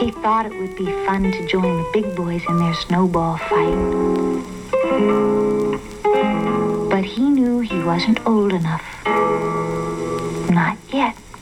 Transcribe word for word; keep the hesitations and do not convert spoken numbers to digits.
He thought it would be fun to join the big boys in their snowball fight. But he knew he wasn't old enough. Not yet.